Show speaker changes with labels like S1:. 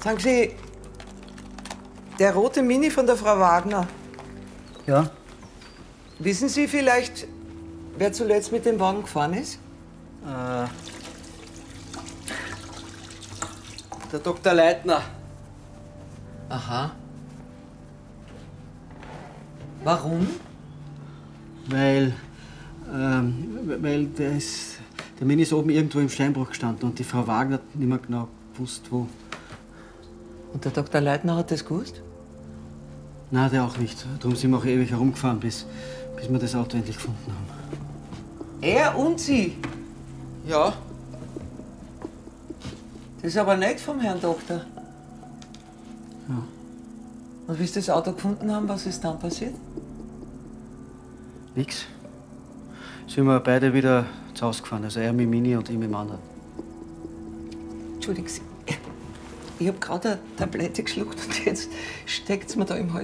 S1: Sagen Sie, der rote Mini von der Frau Wagner.
S2: Ja?
S1: Wissen Sie vielleicht, wer zuletzt mit dem Wagen gefahren ist?
S2: Der Dr. Leitner.
S1: Aha. Warum?
S2: Weil der Mini ist oben irgendwo im Steinbruch gestanden und die Frau Wagner hat nicht mehr genau gewusst, wo.
S1: Und der Dr. Leitner hat das gewusst?
S2: Nein, der auch nicht. Darum sind wir auch ewig herumgefahren, bis wir das Auto endlich gefunden haben.
S1: Er und Sie?
S2: Ja?
S1: Das ist aber nicht vom Herrn Doktor.
S2: Ja.
S1: Und wie Sie das Auto gefunden haben, was ist dann passiert?
S2: Nix. Sind wir beide wieder zu Hause gefahren. Also er mit dem Mini und ich mit dem anderen.
S1: Entschuldigen Sie, ich habe gerade eine Tablette geschluckt und jetzt steckt's mir da im Hals.